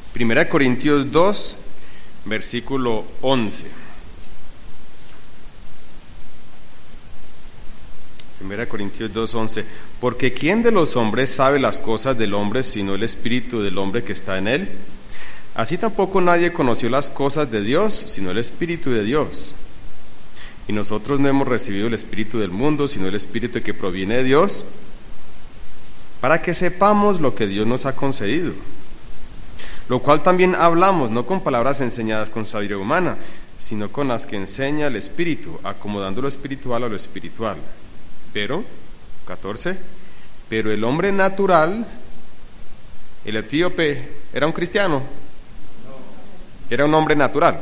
Primera Corintios 2, versículo 11. Primera Corintios 2, 11. Porque ¿quién de los hombres sabe las cosas del hombre sino el espíritu del hombre que está en él? Así tampoco nadie conoció las cosas de Dios sino el espíritu de Dios. Y nosotros no hemos recibido el espíritu del mundo sino el espíritu que proviene de Dios, para que sepamos lo que Dios nos ha concedido. Lo cual también hablamos, no con palabras enseñadas con sabiduría humana, sino con las que enseña el Espíritu, acomodando lo espiritual a lo espiritual. Pero, 14, pero el hombre natural, el etíope, ¿era un cristiano? ¿Era un hombre natural?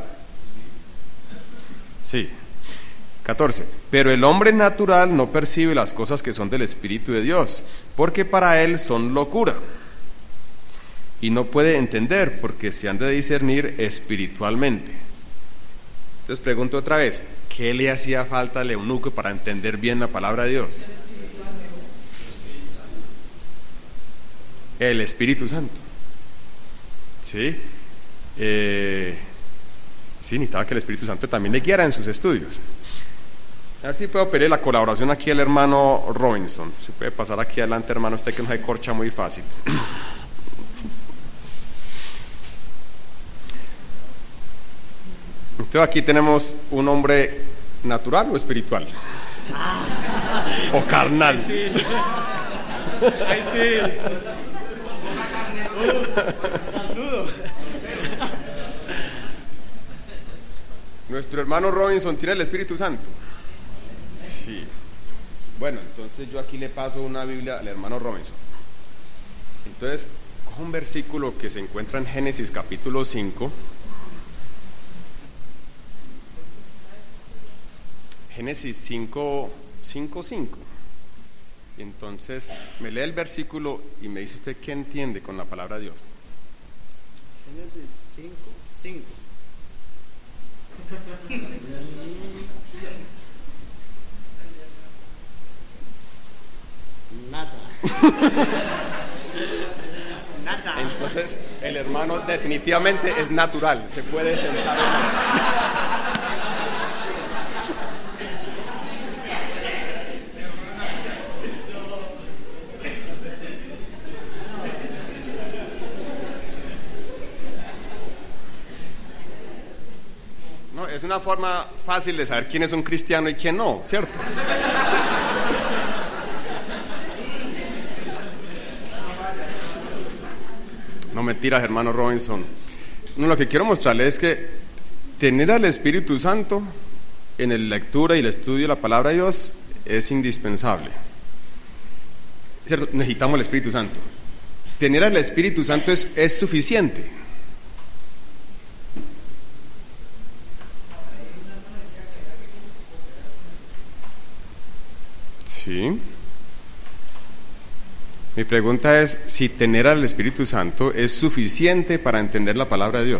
Sí. 14, pero el hombre natural no percibe las cosas que son del Espíritu de Dios, porque para él son locura. Y no puede entender porque se han de discernir espiritualmente. Entonces pregunto otra vez, ¿qué le hacía falta al eunuco para entender bien la palabra de Dios? El Espíritu Santo. ¿Sí? Sí, necesitaba que el Espíritu Santo también le guiara en sus estudios. A ver si puedo pedir la colaboración aquí al hermano Robinson. Si puede pasar aquí adelante, hermano, usted que nos corcha muy fácil. Entonces aquí tenemos un hombre natural o espiritual. O carnal. Ahí sí. Ahí sí. Nuestro hermano Robinson tiene el Espíritu Santo. Sí. Bueno, entonces yo aquí le paso una Biblia al hermano Robinson. Entonces, coja un versículo que se encuentra en Génesis capítulo 5. Génesis 5, 5. Y entonces me lee el versículo y me dice usted qué entiende con la palabra de Dios. Génesis 5. Nada. Nada. Entonces el hermano definitivamente es natural, se puede sentar. No, es una forma fácil de saber quién es un cristiano y quién no, ¿cierto? No, mentiras, hermano Robinson. No, lo que quiero mostrarle es que tener al Espíritu Santo en la lectura y el estudio de la palabra de Dios es indispensable. ¿Cierto? Necesitamos el Espíritu Santo. Tener al Espíritu Santo es suficiente. Sí. Mi pregunta es si tener al Espíritu Santo es suficiente para entender la palabra de Dios.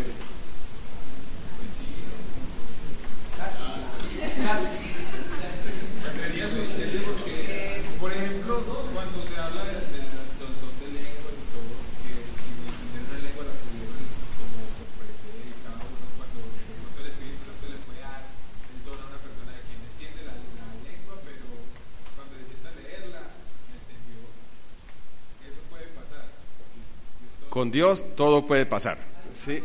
Sería suficiente porque, por ejemplo, cuando se habla de los dos de lenguas y todo, que si entender una lengua la pudieron como comprender y cada uno cuando el Espíritu Santo le puede dar el don a una persona de quien entiende la lengua, pero cuando necesita leerla, entendió. Eso puede pasar. Con Dios todo puede pasar. Sí.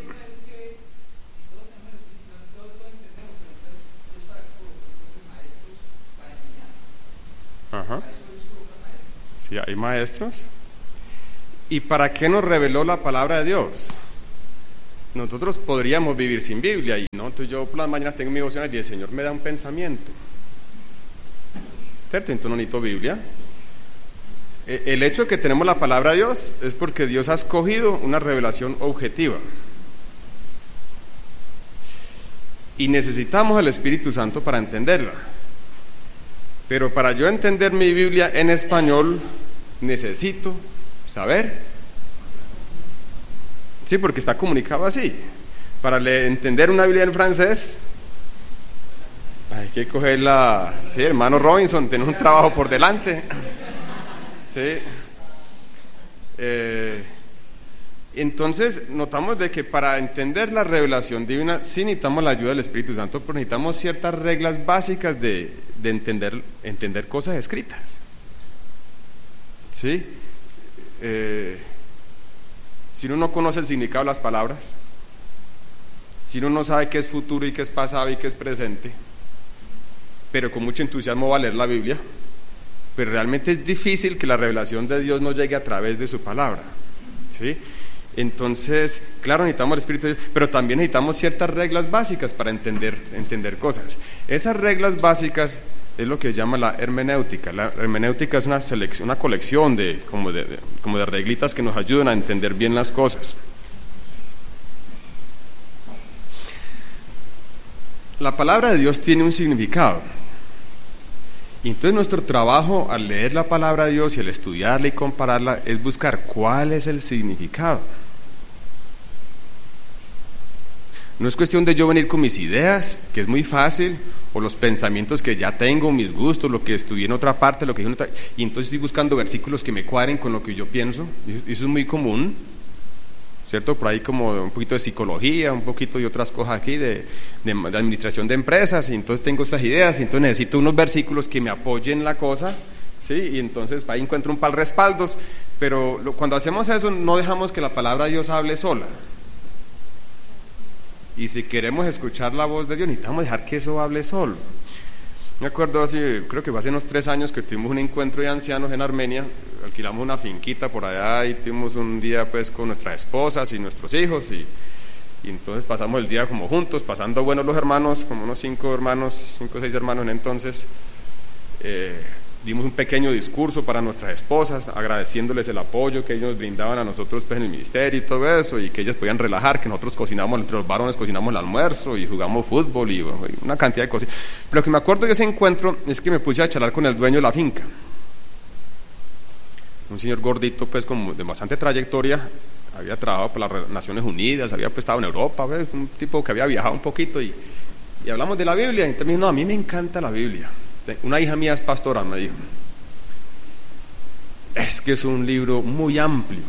Ajá. Sí, hay maestros. ¿Y para qué nos reveló la palabra de Dios? Nosotros podríamos vivir sin Biblia y no, entonces yo por las mañanas tengo mi devocional y el Señor me da un pensamiento. ¿Cierto? Entonces no necesito Biblia. El hecho de que tenemos la palabra de Dios es porque Dios ha escogido una revelación objetiva. Y necesitamos el Espíritu Santo para entenderla. Pero para yo entender mi Biblia en español, necesito saber. Sí, porque está comunicado así. Para entender una Biblia en francés, hay que cogerla. Sí, hermano Robinson, tiene un trabajo por delante. Sí. Entonces notamos de que para entender la revelación divina sí necesitamos la ayuda del Espíritu Santo, pero necesitamos ciertas reglas básicas de entender cosas escritas. ¿Sí? Si uno no conoce el significado de las palabras, si uno no sabe qué es futuro y qué es pasado y qué es presente, pero con mucho entusiasmo va a leer la Biblia, pero realmente es difícil que la revelación de Dios no llegue a través de su palabra. ¿Sí? Entonces, claro, necesitamos el Espíritu de Dios, pero también necesitamos ciertas reglas básicas para entender cosas. Esas reglas básicas es lo que se llama la hermenéutica. La hermenéutica es una colección como de reglitas que nos ayudan a entender bien las cosas. La palabra de Dios tiene un significado. Y entonces nuestro trabajo al leer la palabra de Dios y al estudiarla y compararla es buscar cuál es el significado. No es cuestión de yo venir con mis ideas, que es muy fácil, o los pensamientos que ya tengo, mis gustos, lo que estudié en otra parte, lo que dije en otra, y entonces estoy buscando versículos que me cuadren con lo que yo pienso. Y eso es muy común, ¿cierto? Por ahí como un poquito de psicología, un poquito de otras cosas aquí, de administración de empresas, y entonces tengo estas ideas, y entonces necesito unos versículos que me apoyen la cosa, ¿sí? Y entonces ahí encuentro un par de respaldos, pero cuando hacemos eso no dejamos que la palabra de Dios hable sola. Y si queremos escuchar la voz de Dios, necesitamos dejar que eso hable solo. Me acuerdo creo que fue hace unos 3 años que tuvimos un encuentro de ancianos en Armenia, alquilamos una finquita por allá y tuvimos un día pues con nuestras esposas y nuestros hijos y entonces pasamos el día como juntos, pasando buenos los hermanos, como unos 5 o 6 hermanos en entonces. Dimos un pequeño discurso para nuestras esposas, agradeciéndoles el apoyo que ellos nos brindaban a nosotros pues, en el ministerio y todo eso, y que ellas podían relajar, que nosotros cocinamos, entre los varones cocinamos el almuerzo y jugamos fútbol y una cantidad de cosas. Pero lo que me acuerdo de ese encuentro es que me puse a charlar con el dueño de la finca, un señor gordito pues de bastante trayectoria, había trabajado por las Naciones Unidas, había pues, estado en Europa, pues, un tipo que había viajado un poquito y hablamos de la Biblia, y también, no, a mí me encanta la Biblia. Una hija mía es pastora, me dijo, es que es un libro muy amplio.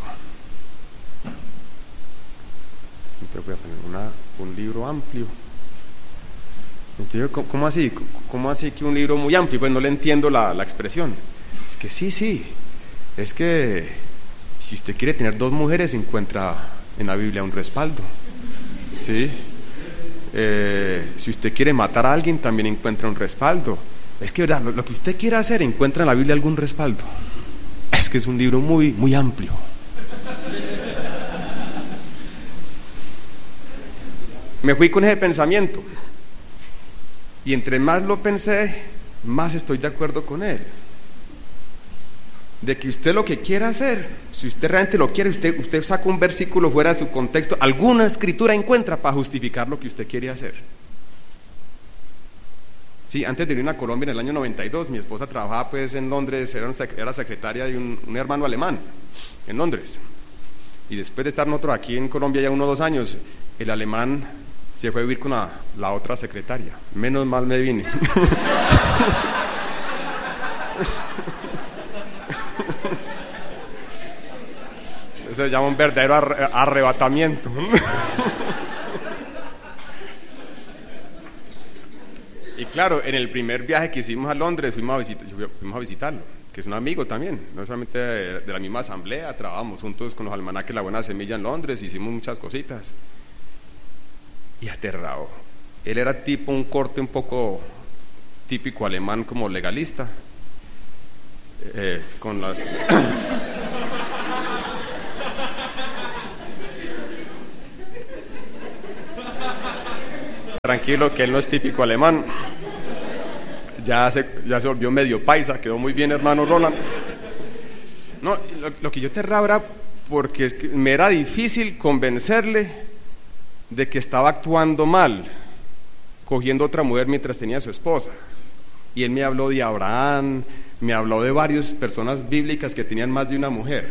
Entonces voy a poner un libro amplio. Entonces, ¿cómo así? ¿Cómo así que un libro muy amplio? Pues no le entiendo la expresión. Es que sí, es que si usted quiere tener 2 mujeres encuentra en la Biblia un respaldo. Sí. Si usted quiere matar a alguien también encuentra un respaldo. Es que verdad, lo que usted quiera hacer encuentra en la Biblia algún respaldo. Es que es un libro muy, muy amplio. Me fui con ese pensamiento y entre más lo pensé, más estoy de acuerdo con él. De que usted lo que quiera hacer, si usted realmente lo quiere, usted saca un versículo fuera de su contexto, alguna escritura encuentra para justificar lo que usted quiere hacer. Sí, antes de venir a Colombia en el año 92, mi esposa trabajaba pues en Londres, era secretaria de un hermano alemán en Londres. Y después de estar nosotros aquí en Colombia ya 1 o 2 años, el alemán se fue a vivir con la otra secretaria. Menos mal me vine. Eso se llama un verdadero arrebatamiento. Y claro, en el primer viaje que hicimos a Londres fuimos a visitarlo, que es un amigo también, no solamente de la misma asamblea, trabajamos juntos con los almanaques La Buena Semilla en Londres, hicimos muchas cositas. Y aterrado. Él era un corte un poco típico alemán, como legalista, con las... Tranquilo, que él no es típico alemán. Ya se volvió medio paisa, quedó muy bien, hermano Roland. No, lo que yo aterraba era porque es que me era difícil convencerle de que estaba actuando mal, cogiendo otra mujer mientras tenía a su esposa. Y él me habló de Abraham, me habló de varias personas bíblicas que tenían más de una mujer.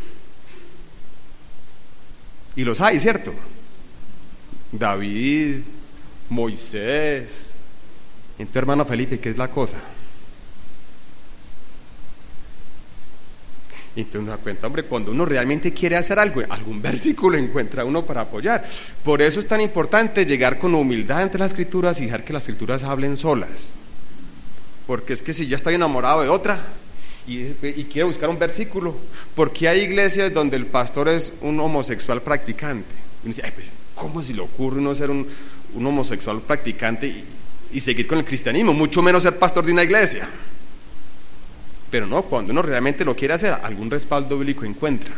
Y los hay, ¿cierto? David, Moisés. Entonces, hermano Felipe, ¿qué es la cosa? Y entonces uno da cuenta, hombre, cuando uno realmente quiere hacer algo, algún versículo encuentra uno para apoyar. Por eso es tan importante llegar con humildad entre las escrituras y dejar que las escrituras hablen solas. Porque es que si yo estoy enamorado de otra y quiero buscar un versículo, porque hay iglesias donde el pastor es un homosexual practicante. Y uno dice, ay, pues, ¿cómo se le ocurre uno ser un homosexual practicante y seguir con el cristianismo? Mucho menos ser pastor de una iglesia. Pero no, cuando uno realmente lo quiere hacer, algún respaldo bíblico encuentra.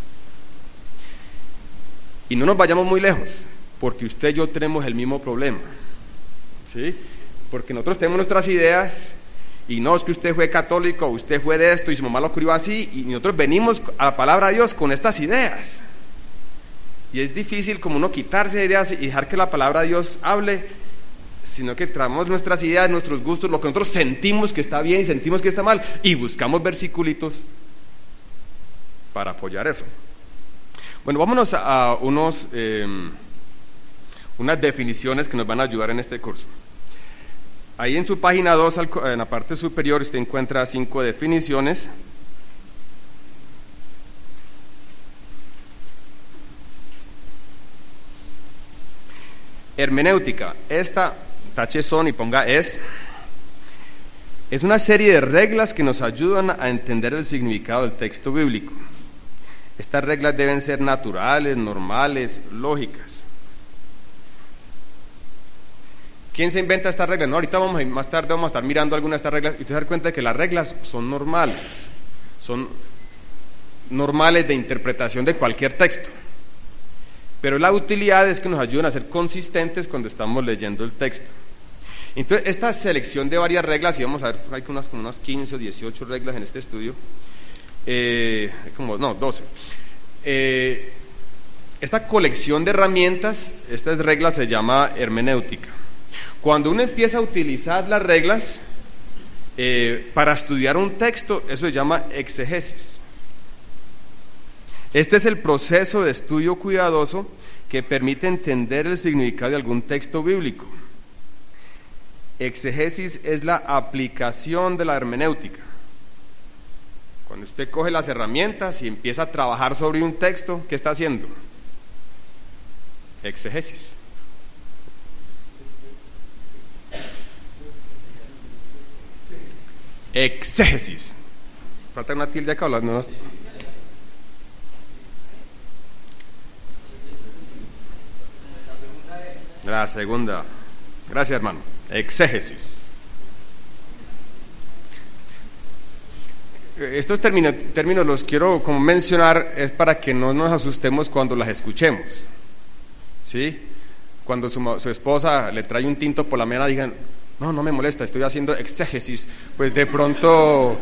Y no nos vayamos muy lejos, porque usted y yo tenemos el mismo problema, ¿sí? Porque nosotros tenemos nuestras ideas, y no es que usted fue católico, usted fue de esto, y su mamá lo crió así, y nosotros venimos a la palabra de Dios con estas ideas. Y es difícil como uno quitarse de ideas y dejar que la palabra de Dios hable, sino que traemos nuestras ideas, nuestros gustos, lo que nosotros sentimos que está bien y sentimos que está mal, y buscamos versiculitos para apoyar eso. Bueno, vámonos a unas definiciones que nos van a ayudar en este curso. Ahí en su página 2, en la parte superior, usted encuentra 5 definiciones. Hermenéutica, esta tache son y ponga es una serie de reglas que nos ayudan a entender el significado del texto bíblico. Estas reglas deben ser naturales, normales, lógicas. ¿Quién se inventa estas reglas? No, ahorita más tarde vamos a estar mirando algunas de estas reglas y usted se da cuenta de que las reglas son normales de interpretación de cualquier texto. Pero la utilidad es que nos ayudan a ser consistentes cuando estamos leyendo el texto. Entonces, esta selección de varias reglas, y vamos a ver, hay como unas 15 o 18 reglas en este estudio, 12. Esta colección de herramientas, estas reglas se llama hermenéutica. Cuando uno empieza a utilizar las reglas para estudiar un texto, eso se llama exegesis. Este es el proceso de estudio cuidadoso que permite entender el significado de algún texto bíblico. Exegesis es la aplicación de la hermenéutica. Cuando usted coge las herramientas y empieza a trabajar sobre un texto, ¿qué está haciendo? Exegesis. Exégesis. Falta una tilde acá o las nuevas. La segunda. Gracias, hermano. Exégesis. Estos términos los quiero como mencionar, es para que no nos asustemos cuando las escuchemos. ¿Sí? Cuando su esposa le trae un tinto por la mañana, digan, no me molesta, estoy haciendo exégesis. Pues de pronto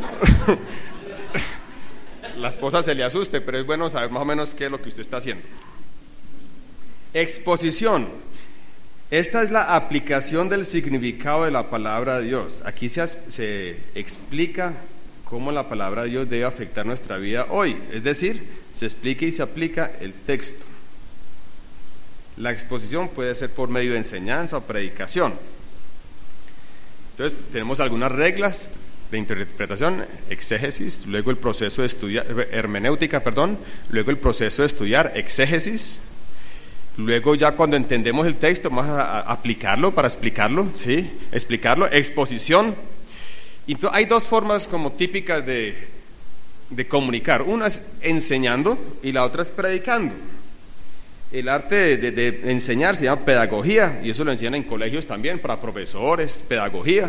la esposa se le asuste, pero es bueno saber más o menos qué es lo que usted está haciendo. Exposición. Esta es la aplicación del significado de la palabra de Dios. Aquí se explica cómo la palabra de Dios debe afectar nuestra vida hoy. Es decir, se explica y se aplica el texto. La exposición puede ser por medio de enseñanza o predicación. Entonces, tenemos algunas reglas de interpretación, exégesis, luego el proceso de estudiar, hermenéutica, luego el proceso de estudiar, exégesis. Luego ya cuando entendemos el texto vamos a aplicarlo para explicarlo, ¿sí? Explicarlo, exposición. Entonces, hay dos formas como típicas de comunicar. Una es enseñando y la otra es predicando. El arte de enseñar se llama pedagogía y eso lo enseñan en colegios también para profesores, pedagogía.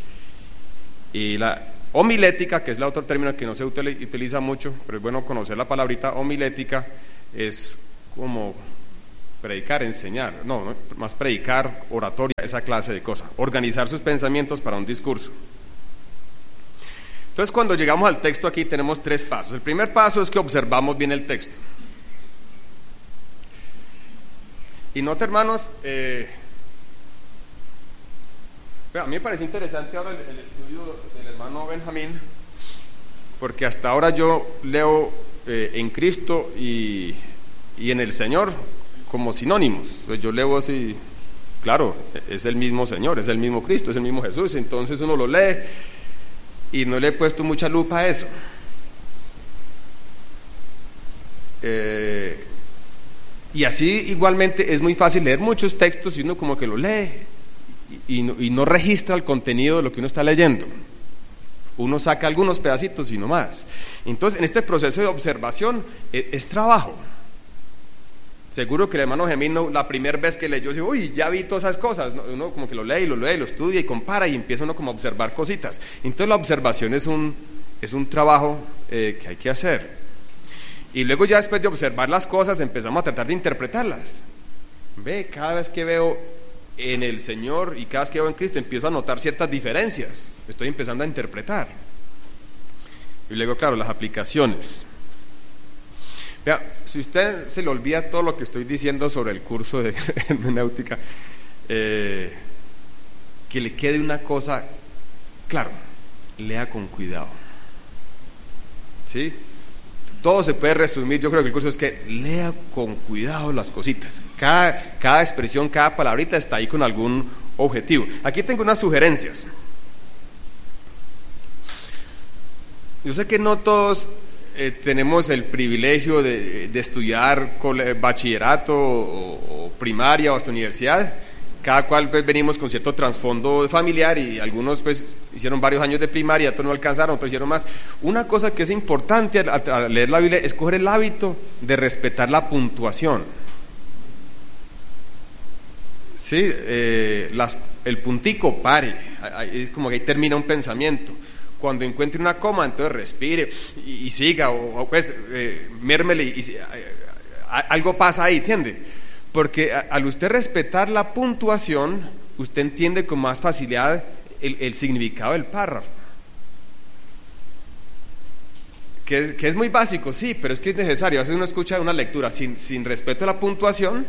Y la homilética, que es el otro término que no se utiliza mucho, pero es bueno conocer la palabrita homilética, es como predicar, enseñar, no, más predicar, oratoria, esa clase de cosas, organizar sus pensamientos para un discurso. Entonces, cuando llegamos al texto aquí tenemos 3 pasos. El primer paso es que observamos bien el texto. Y note, hermanos, a mí me parece interesante ahora el estudio del hermano Benjamín, porque hasta ahora yo leo en Cristo y en el Señor como sinónimos. Pues yo leo así, claro, es el mismo Señor, es el mismo Cristo, es el mismo Jesús. Entonces uno lo lee y no le he puesto mucha lupa a eso. Y así igualmente es muy fácil leer muchos textos y uno como que lo lee y no registra el contenido de lo que uno está leyendo. Uno saca algunos pedacitos y no más. Entonces, en este proceso de observación es trabajo. Seguro que el hermano Gemino, la primera vez que leyó, dice, uy, ya vi todas esas cosas. Uno como que lo lee, lo estudia y compara y empieza uno como a observar cositas. Entonces, la observación es un trabajo que hay que hacer. Y luego ya después de observar las cosas empezamos a tratar de interpretarlas. Cada vez que veo en el Señor y cada vez que veo en Cristo empiezo a notar ciertas diferencias. Estoy empezando a interpretar. Y luego, claro, las aplicaciones. Vea, si usted se le olvida todo lo que estoy diciendo sobre el curso de hermenéutica, que le quede una cosa, claro, lea con cuidado. ¿Sí? Todo se puede resumir, yo creo que el curso es que lea con cuidado las cositas. Cada expresión, cada palabrita está ahí con algún objetivo. Aquí tengo unas sugerencias. Yo sé que no todos tenemos el privilegio de estudiar bachillerato o primaria o hasta universidad. Cada cual pues venimos con cierto trasfondo familiar y algunos pues hicieron varios años de primaria, otros no alcanzaron, otros hicieron más. Una cosa que es importante al leer la Biblia es coger el hábito de respetar la puntuación. Sí, el puntico pare, es como que ahí termina un pensamiento. Cuando encuentre una coma, entonces respire y siga, o pues mérmele y algo pasa ahí, ¿entiende? Porque al usted respetar la puntuación, usted entiende con más facilidad el significado del párrafo. Que es muy básico, sí, pero es que es necesario. A veces uno escucha una lectura sin respeto a la puntuación,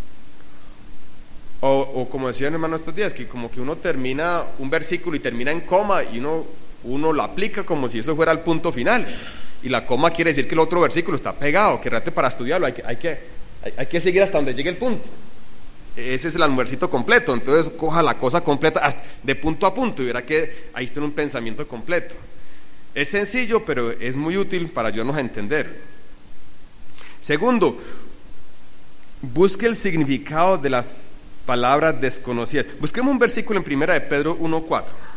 o como decían hermano estos días, que como que uno termina un versículo y termina en coma y uno lo aplica como si eso fuera el punto final. Y la coma quiere decir que el otro versículo está pegado, que realmente para estudiarlo hay que seguir hasta donde llegue el punto. Ese es el almuercito completo. Entonces coja la cosa completa de punto a punto y verá que ahí está un pensamiento completo. Es sencillo, pero es muy útil para ayudarnos a entender. Segundo, busque el significado de las palabras desconocidas. Busquemos un versículo en 1 de Pedro 1:4.